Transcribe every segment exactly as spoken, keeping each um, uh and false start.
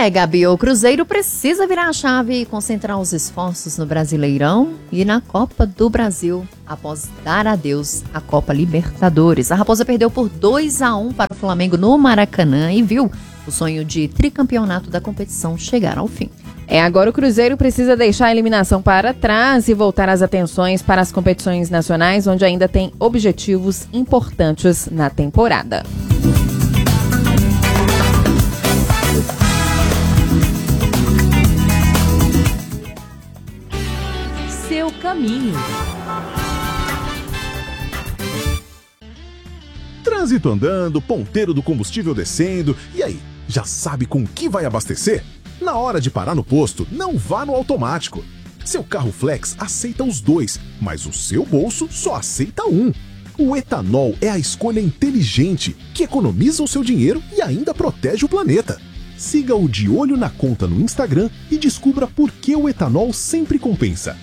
É, Gabi, o Cruzeiro precisa virar a chave e concentrar os esforços no Brasileirão e na Copa do Brasil, após dar adeus à Copa Libertadores. A Raposa perdeu por dois a um para o Flamengo no Maracanã e viu o sonho de tricampeonato da competição chegar ao fim. É, agora o Cruzeiro precisa deixar a eliminação para trás e voltar as atenções para as competições nacionais, onde ainda tem objetivos importantes na temporada. Seu caminho. Trânsito andando, ponteiro do combustível descendo, e aí, já sabe com que vai abastecer? Na hora de parar no posto, não vá no automático. Seu carro flex aceita os dois, mas o seu bolso só aceita um. O etanol é a escolha inteligente, que economiza o seu dinheiro e ainda protege o planeta. Siga o De Olho na Conta no Instagram e descubra por que o etanol sempre compensa.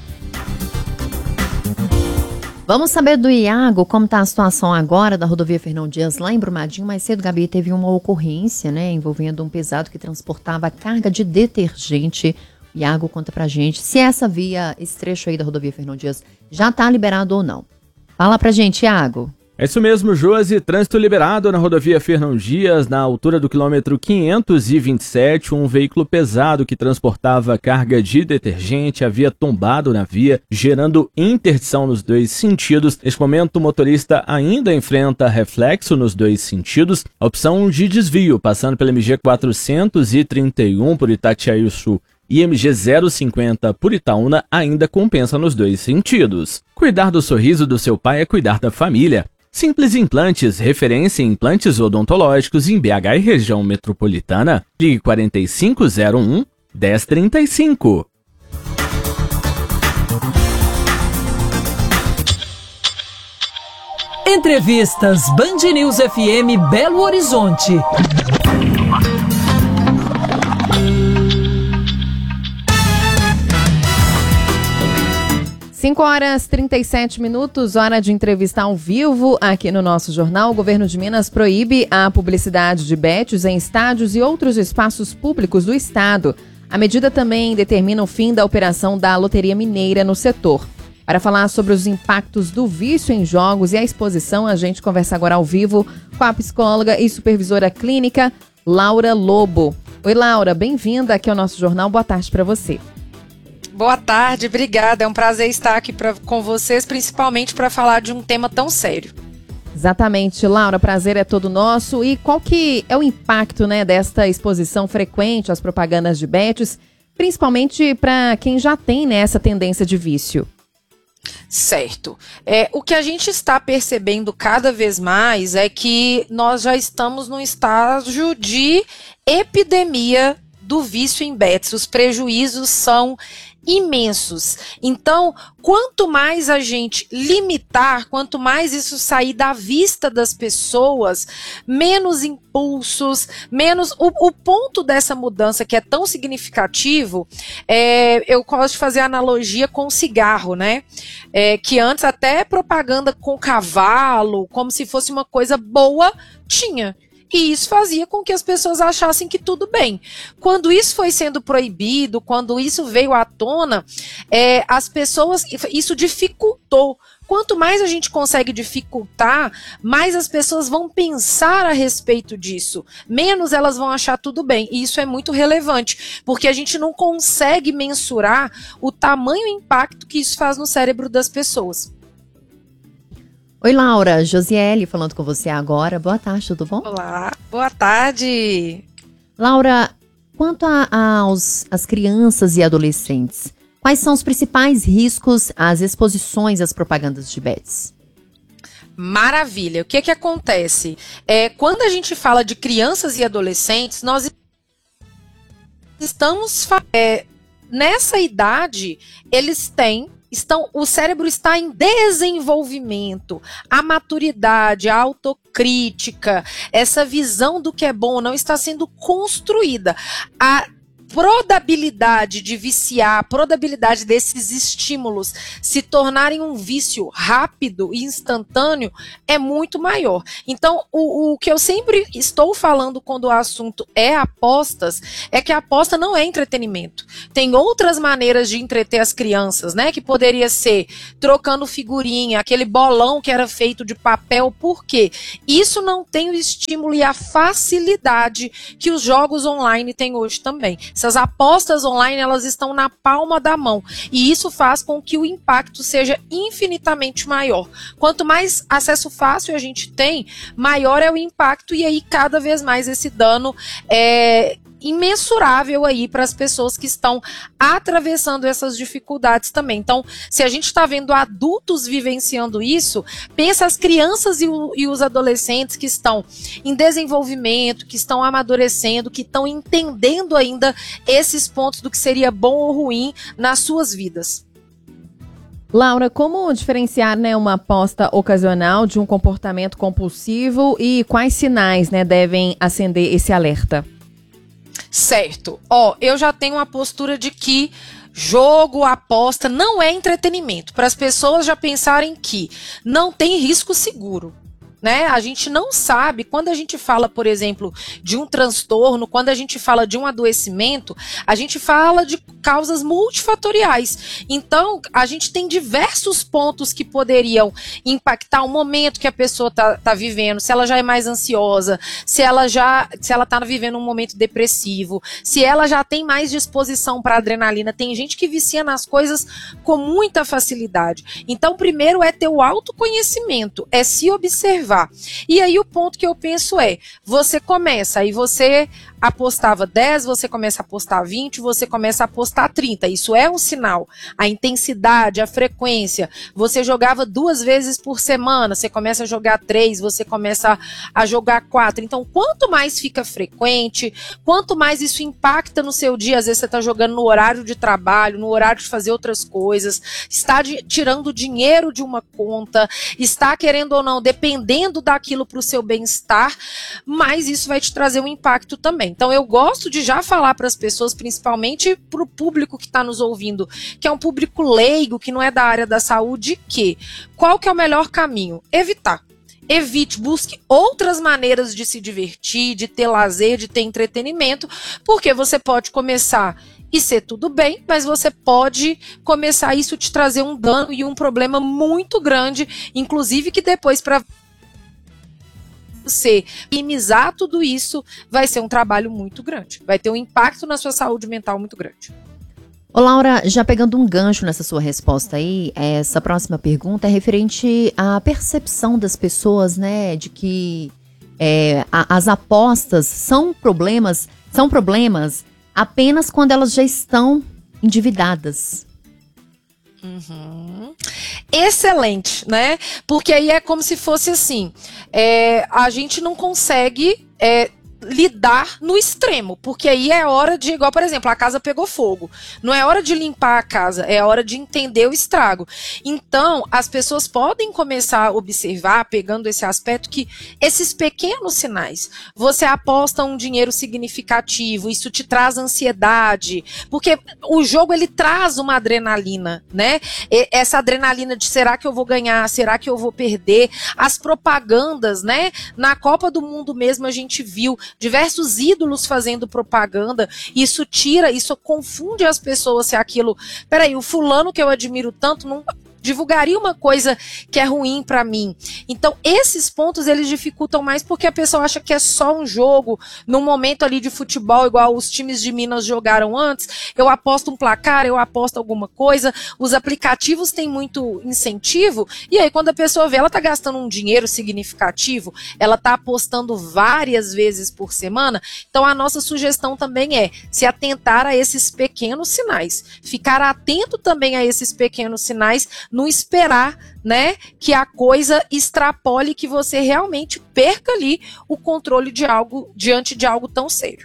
Vamos saber do Iago, como está a situação agora da rodovia Fernão Dias, lá em Brumadinho. Mais cedo, Gabi, teve uma ocorrência, né, envolvendo um pesado que transportava carga de detergente. O Iago conta pra gente se essa via, esse trecho aí da rodovia Fernão Dias, já está liberado ou não. Fala pra gente, Iago. É isso mesmo, Josi. Trânsito liberado na rodovia Fernão Dias, na altura do quilômetro quinhentos e vinte e sete. Um veículo pesado que transportava carga de detergente havia tombado na via, gerando interdição nos dois sentidos. Neste momento, o motorista ainda enfrenta reflexo nos dois sentidos. A opção de desvio, passando pela M G quatrocentos e trinta e um por Itatiaia-Sul e M G zero cinquenta por Itaúna, ainda compensa nos dois sentidos. Cuidar do sorriso do seu pai é cuidar da família. Simples Implantes, referência em implantes odontológicos em B H e região metropolitana. Ligue quarenta e cinco zero um, dez trinta e cinco. Entrevistas Band News F M Belo Horizonte. cinco horas e trinta e sete minutos, hora de entrevista ao vivo aqui no nosso jornal. O governo de Minas proíbe a publicidade de betes em estádios e outros espaços públicos do estado. A medida também determina o fim da operação da Loteria Mineira no setor. Para falar sobre os impactos do vício em jogos e a exposição, a gente conversa agora ao vivo com a psicóloga e supervisora clínica Laura Lobo. Oi, Laura, bem-vinda aqui ao nosso jornal. Boa tarde para você. Boa tarde, obrigada. É um prazer estar aqui pra, com vocês, principalmente para falar de um tema tão sério. Exatamente, Laura, prazer é todo nosso. E qual que é o impacto, né, desta exposição frequente às propagandas de betes, principalmente para quem já tem, né, essa tendência de vício? Certo. É, o que a gente está percebendo cada vez mais é que nós já estamos num estágio de epidemia do vício em betes. Os prejuízos são imensos. Então, quanto mais a gente limitar, quanto mais isso sair da vista das pessoas, menos impulsos, menos... O, o ponto dessa mudança que é tão significativo, é, eu gosto de fazer analogia com o cigarro, né? É, que antes até propaganda com cavalo, como se fosse uma coisa boa, tinha. E isso fazia com que as pessoas achassem que tudo bem. Quando isso foi sendo proibido, quando isso veio à tona, é, as pessoas, isso dificultou. Quanto mais a gente consegue dificultar, mais as pessoas vão pensar a respeito disso. Menos elas vão achar tudo bem. E isso é muito relevante, porque a gente não consegue mensurar o tamanho e impacto que isso faz no cérebro das pessoas. Oi, Laura, Josiele falando com você agora. Boa tarde, tudo bom? Olá, boa tarde. Laura, quanto a, aos, às crianças e adolescentes, quais são os principais riscos às exposições às propagandas de betes? Maravilha. O que que acontece? É, quando a gente fala de crianças e adolescentes, nós estamos... É, nessa idade, eles têm... Estão, o cérebro está em desenvolvimento, a maturidade, a autocrítica, essa visão do que é bom não está sendo construída. A probabilidade de viciar, a probabilidade desses estímulos se tornarem um vício rápido e instantâneo é muito maior. Então, o, o que eu sempre estou falando quando o assunto é apostas, é que a aposta não é entretenimento. Tem outras maneiras de entreter as crianças, né? Que poderia ser trocando figurinha, aquele bolão que era feito de papel. Por quê? Isso não tem o estímulo e a facilidade que os jogos online têm hoje também. Essas apostas online, elas estão na palma da mão. E isso faz com que o impacto seja infinitamente maior. Quanto mais acesso fácil a gente tem, maior é o impacto e aí cada vez mais esse dano é imensurável aí para as pessoas que estão atravessando essas dificuldades também. Então, se a gente está vendo adultos vivenciando isso, pensa as crianças e, o, e os adolescentes que estão em desenvolvimento, que estão amadurecendo, que estão entendendo ainda esses pontos do que seria bom ou ruim nas suas vidas. Laura, como diferenciar, né, uma aposta ocasional de um comportamento compulsivo e quais sinais, né, devem acender esse alerta? Certo. Ó, eu já tenho uma postura de que jogo, aposta não é entretenimento. Para as pessoas já pensarem que não tem risco seguro. Né? A gente não sabe, quando a gente fala, por exemplo, de um transtorno, quando a gente fala de um adoecimento, a gente fala de causas multifatoriais. Então, a gente tem diversos pontos que poderiam impactar o momento que a pessoa está tá vivendo, se ela já é mais ansiosa, se ela já se ela está vivendo um momento depressivo, se ela já tem mais disposição para adrenalina. Tem gente que vicia nas coisas com muita facilidade. Então, primeiro é ter o autoconhecimento, é se observar. E aí o ponto que eu penso é, você começa, aí você apostava dez, você começa a apostar vinte, você começa a apostar trinta, isso é um sinal. A intensidade, a frequência, você jogava duas vezes por semana, você começa a jogar três, você começa a jogar quatro, então quanto mais fica frequente, quanto mais isso impacta no seu dia, às vezes você está jogando no horário de trabalho, no horário de fazer outras coisas, está de, tirando dinheiro de uma conta, está querendo ou não, dependendo daquilo para o seu bem-estar, mas isso vai te trazer um impacto também. Então eu gosto de já falar para as pessoas, principalmente para o público que está nos ouvindo, que é um público leigo, que não é da área da saúde, que qual que é o melhor caminho? Evitar. Evite, busque outras maneiras de se divertir, de ter lazer, de ter entretenimento, porque você pode começar e ser tudo bem, mas você pode começar isso te trazer um dano e um problema muito grande, inclusive que depois para você minimizar tudo isso vai ser um trabalho muito grande, vai ter um impacto na sua saúde mental muito grande. Ô Laura, já pegando um gancho nessa sua resposta aí, essa próxima pergunta é referente à percepção das pessoas, né, de que é, a, as apostas são problemas, são problemas apenas quando elas já estão endividadas. Uhum. Excelente, né? Porque aí é como se fosse assim, é, a gente não consegue é, lidar no extremo, porque aí é hora de, igual por exemplo, a casa pegou fogo, não é hora de limpar a casa, é hora de entender o estrago. Então as pessoas podem começar a observar, pegando esse aspecto, que esses pequenos sinais, você aposta um dinheiro significativo, isso te traz ansiedade, porque o jogo ele traz uma adrenalina, né? E essa adrenalina de será que eu vou ganhar, será que eu vou perder, as propagandas, né? Na Copa do Mundo mesmo a gente viu diversos ídolos fazendo propaganda, isso tira, isso confunde as pessoas se aquilo, peraí, o fulano que eu admiro tanto não divulgaria uma coisa que é ruim pra mim. Então esses pontos eles dificultam mais porque a pessoa acha que é só um jogo, num momento ali de futebol igual os times de Minas jogaram antes, eu aposto um placar, eu aposto alguma coisa, os aplicativos têm muito incentivo, e aí quando a pessoa vê, ela tá gastando um dinheiro significativo, ela tá apostando várias vezes por semana, então a nossa sugestão também é se atentar a esses pequenos sinais, ficar atento também a esses pequenos sinais, não esperar, né, que a coisa extrapole, que você realmente perca ali o controle de algo, diante de algo tão sério.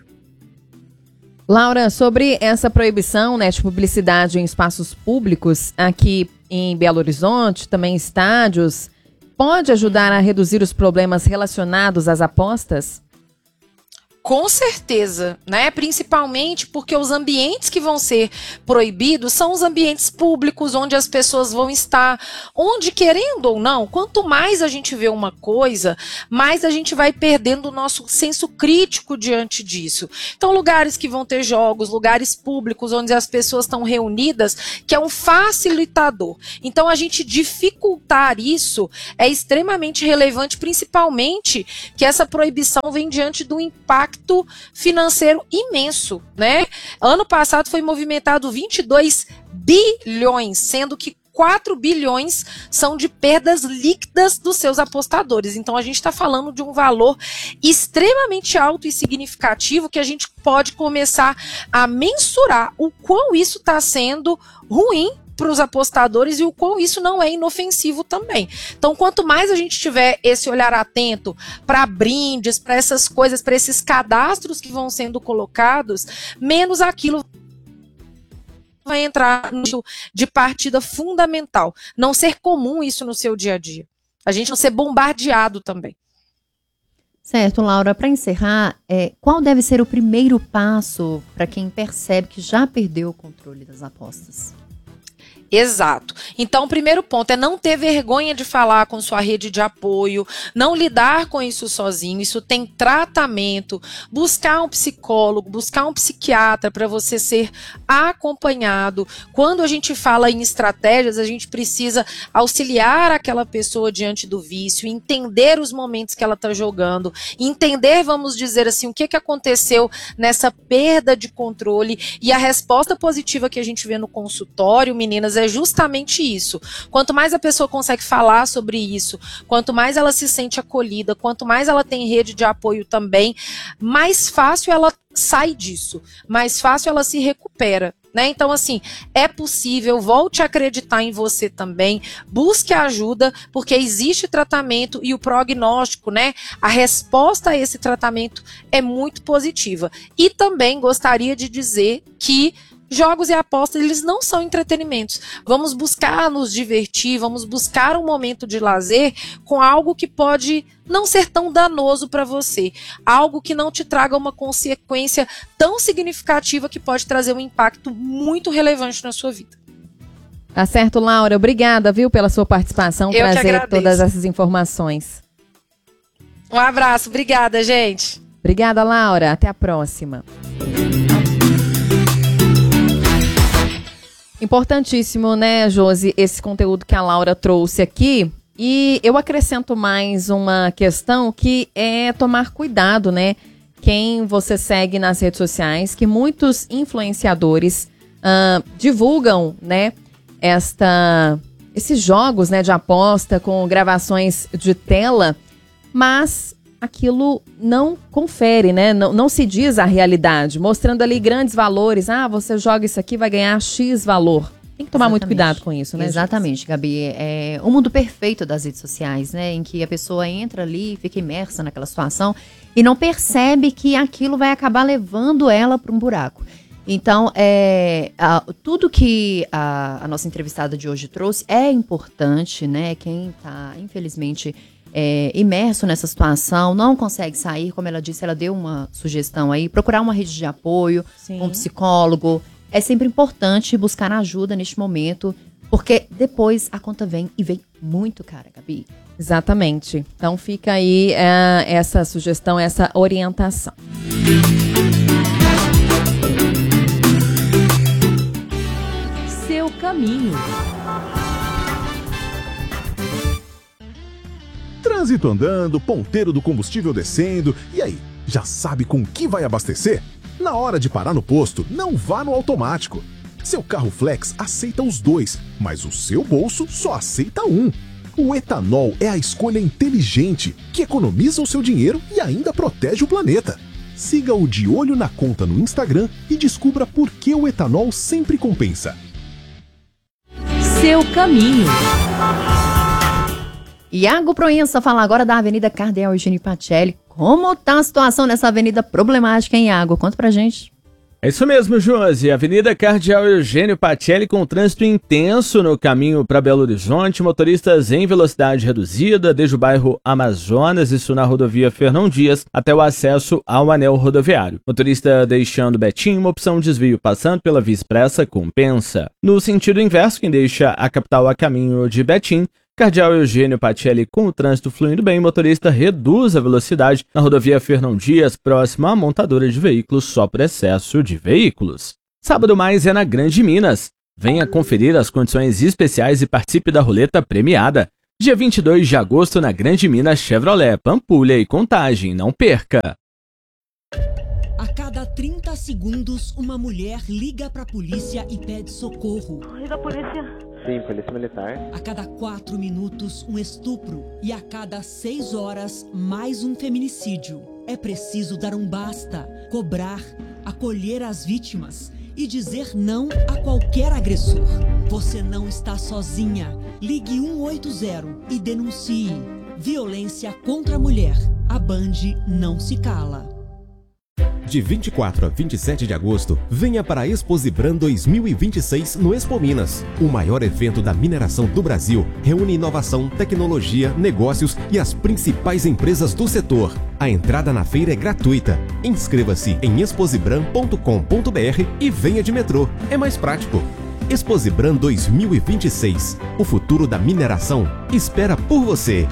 Laura, sobre essa proibição, né, de publicidade em espaços públicos aqui em Belo Horizonte, também estádios, pode ajudar a reduzir os problemas relacionados às apostas? Com certeza, né? Principalmente porque os ambientes que vão ser proibidos são os ambientes públicos, onde as pessoas vão estar, onde, querendo ou não, quanto mais a gente vê uma coisa, mais a gente vai perdendo o nosso senso crítico diante disso. Então, lugares que vão ter jogos, lugares públicos onde as pessoas estão reunidas, que é um facilitador. Então, a gente dificultar isso é extremamente relevante, principalmente que essa proibição vem diante do impacto financeiro imenso, né? Ano passado foi movimentado vinte e dois bilhões, sendo que quatro bilhões são de perdas líquidas dos seus apostadores. Então a gente está falando de um valor extremamente alto e significativo que a gente pode começar a mensurar o quão isso está sendo ruim para os apostadores e o quão isso não é inofensivo também. Então, quanto mais a gente tiver esse olhar atento para brindes, para essas coisas, para esses cadastros que vão sendo colocados, menos aquilo vai entrar no de partida fundamental. Não ser comum isso no seu dia a dia. A gente não ser bombardeado também. Certo, Laura, para encerrar, é, qual deve ser o primeiro passo para quem percebe que já perdeu o controle das apostas? Exato. Então, o primeiro ponto é não ter vergonha de falar com sua rede de apoio, não lidar com isso sozinho, isso tem tratamento, buscar um psicólogo, buscar um psiquiatra para você ser acompanhado. Quando a gente fala em estratégias, a gente precisa auxiliar aquela pessoa diante do vício, entender os momentos que ela está jogando, entender, vamos dizer assim, o que, que aconteceu nessa perda de controle, e a resposta positiva que a gente vê no consultório, meninas, é justamente isso. Quanto mais a pessoa consegue falar sobre isso, quanto mais ela se sente acolhida, quanto mais ela tem rede de apoio também, mais fácil ela sai disso, mais fácil ela se recupera, né? Então, assim, é possível, volte a acreditar em você também, busque ajuda, porque existe tratamento e o prognóstico, né? A resposta a esse tratamento é muito positiva. E também gostaria de dizer que jogos e apostas, eles não são entretenimentos. Vamos buscar nos divertir, vamos buscar um momento de lazer com algo que pode não ser tão danoso para você. Algo que não te traga uma consequência tão significativa que pode trazer um impacto muito relevante na sua vida. Tá certo, Laura. Obrigada, viu, pela sua participação, Eu trazer todas essas informações. Um abraço. Obrigada, gente. Obrigada, Laura. Até a próxima. Importantíssimo, né, Josi, esse conteúdo que a Laura trouxe aqui. E eu acrescento mais uma questão que é tomar cuidado, né? Quem você segue nas redes sociais, que muitos influenciadores uh, divulgam, né, esta, esses jogos, né, de aposta com gravações de tela, mas aquilo não confere, né? Não, não se diz a realidade, mostrando ali grandes valores. Ah, você joga isso aqui, vai ganhar X valor. Tem que tomar Exatamente. muito cuidado com isso, né? Exatamente, gente? Gabi. É o mundo perfeito das redes sociais, né? Em que a pessoa entra ali, fica imersa naquela situação e não percebe que aquilo vai acabar levando ela para um buraco. Então, é, a, tudo que a, a nossa entrevistada de hoje trouxe é importante, né? Quem está, infelizmente, É, imerso nessa situação, não consegue sair, como ela disse, ela deu uma sugestão aí, procurar uma rede de apoio, Sim. um psicólogo. É sempre importante buscar ajuda neste momento, porque depois a conta vem e vem muito cara, Gabi. Exatamente. Então fica aí é, essa sugestão, essa orientação. Seu caminho. Trânsito andando, ponteiro do combustível descendo, e aí, já sabe com que vai abastecer? Na hora de parar no posto, não vá no automático. Seu carro flex aceita os dois, mas o seu bolso só aceita um. O etanol é a escolha inteligente, que economiza o seu dinheiro e ainda protege o planeta. Siga o De Olho na Conta no Instagram e descubra por que o etanol sempre compensa. Seu caminho. Iago Proença fala agora da Avenida Cardeal Eugênio Pacelli. Como tá a situação nessa avenida problemática, hein, Iago? Conta pra gente. É isso mesmo, Josi. Avenida Cardeal Eugênio Pacelli com trânsito intenso no caminho para Belo Horizonte, motoristas em velocidade reduzida desde o bairro Amazonas, isso na rodovia Fernão Dias, até o acesso ao anel rodoviário. Motorista deixando Betim, uma opção de desvio passando pela Via Expressa compensa. No sentido inverso, quem deixa a capital a caminho de Betim, Cardeal Eugênio Pacelli com o trânsito fluindo bem, motorista reduz a velocidade na rodovia Fernão Dias, próximo à montadora de veículos só por excesso de veículos. Sábado mais é na Grande Minas. Venha conferir as condições especiais e participe da roleta premiada. Dia vinte e dois de agosto na Grande Minas Chevrolet, Pampulha e Contagem. Não perca! A cada trinta segundos, uma mulher liga para a polícia e pede socorro. Liga a polícia. Sim, polícia militar. A cada quatro minutos, um estupro. E a cada seis horas, mais um feminicídio. É preciso dar um basta, cobrar, acolher as vítimas e dizer não a qualquer agressor. Você não está sozinha. Ligue um oito zero e denuncie. Violência contra a mulher. A Band não se cala. De vinte e quatro a vinte e sete de agosto, venha para a Exposibran dois mil e vinte e seis no Expo Minas. O maior evento da mineração do Brasil reúne inovação, tecnologia, negócios e as principais empresas do setor. A entrada na feira é gratuita. Inscreva-se em exposibran ponto com ponto br e venha de metrô. É mais prático. Exposibran dois mil e vinte e seis. O futuro da mineração espera por você.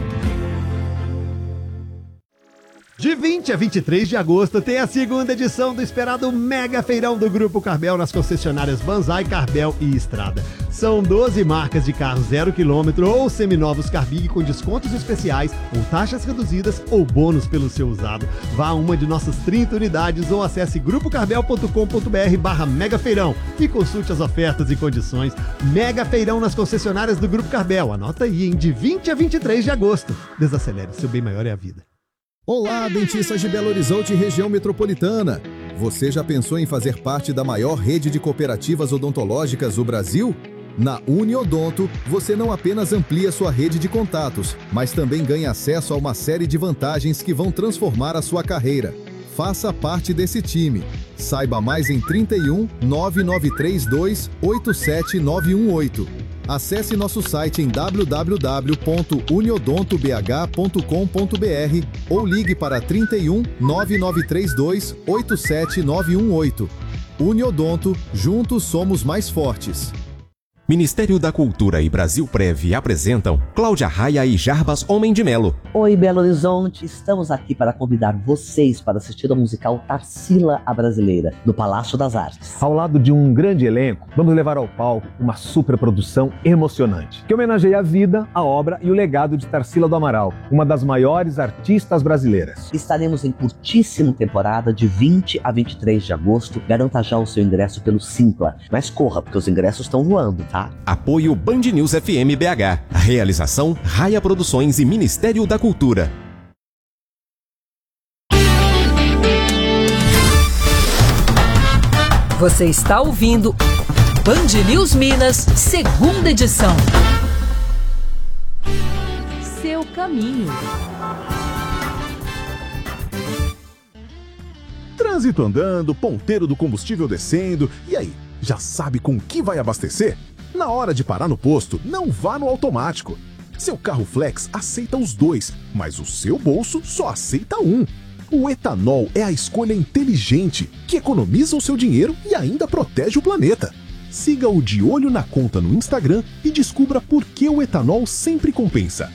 De vinte a vinte e três de agosto tem a segunda edição do esperado Mega Feirão do Grupo Carbel nas concessionárias Banzai, Carbel e Estrada. São doze marcas de carros zero quilômetro ou seminovos Carbig com descontos especiais ou taxas reduzidas ou bônus pelo seu usado. Vá a uma de nossas trinta unidades ou acesse grupo carbel ponto com ponto br barra Mega Feirão e consulte as ofertas e condições. Mega Feirão nas concessionárias do Grupo Carbel. Anota aí, hein? De vinte a vinte e três de agosto. Desacelere, seu bem maior é a vida. Olá, dentistas de Belo Horizonte e região metropolitana. Você já pensou em fazer parte da maior rede de cooperativas odontológicas do Brasil? Na Uniodonto, você não apenas amplia sua rede de contatos, mas também ganha acesso a uma série de vantagens que vão transformar a sua carreira. Faça parte desse time. Saiba mais em trinta e um, nove nove três dois, oito sete nove um oito. Acesse nosso site em w w w ponto uniodonto b h ponto com ponto br ou ligue para trinta e um, nove nove três dois, oito sete nove um oito. Uniodonto, juntos somos mais fortes. Ministério da Cultura e Brasil Prev apresentam Cláudia Raia e Jarbas Homem de Melo. Oi, Belo Horizonte, estamos aqui para convidar vocês para assistir ao musical Tarsila a Brasileira, no Palácio das Artes. Ao lado de um grande elenco, vamos levar ao palco uma superprodução emocionante, que homenageia a vida, a obra e o legado de Tarsila do Amaral, uma das maiores artistas brasileiras. Estaremos em curtíssima temporada de vinte a vinte e três de agosto. Garanta já o seu ingresso pelo Simpla, mas corra, porque os ingressos estão voando, tá? Apoio Band News F M B H. Realização Raia Produções e Ministério da Cultura. Você está ouvindo Band News Minas, segunda edição. Seu caminho. Trânsito andando, ponteiro do combustível descendo, e aí, já sabe com que vai abastecer? Na hora de parar no posto, não vá no automático. Seu carro flex aceita os dois, mas o seu bolso só aceita um. O etanol é a escolha inteligente, que economiza o seu dinheiro e ainda protege o planeta. Siga o De Olho na Conta no Instagram e descubra por que o etanol sempre compensa.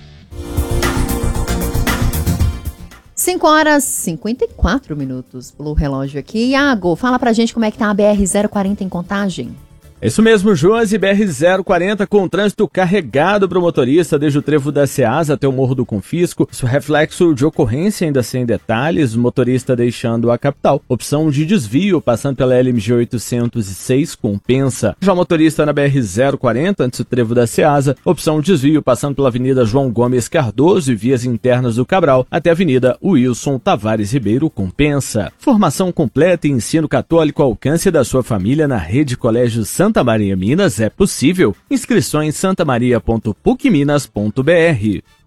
cinco horas e cinquenta e quatro minutos pelo relógio aqui. Iago, fala pra gente como é que tá a B R zero quarenta em Contagem. É isso mesmo, Josi, B R zero quarenta com trânsito carregado para o motorista desde o trevo da Ceasa até o Morro do Confisco. Isso é reflexo de ocorrência ainda sem detalhes, o motorista deixando a capital. Opção de desvio passando pela L M G oitocentos e seis compensa. Já o motorista na B R zero quarenta antes do trevo da Ceasa, opção de desvio passando pela Avenida João Gomes Cardoso e vias internas do Cabral até a Avenida Wilson Tavares Ribeiro compensa. Formação completa e ensino católico ao alcance da sua família na Rede Colégio Santa Santa Maria Minas é possível. Inscrições santamaria ponto puc minas ponto br.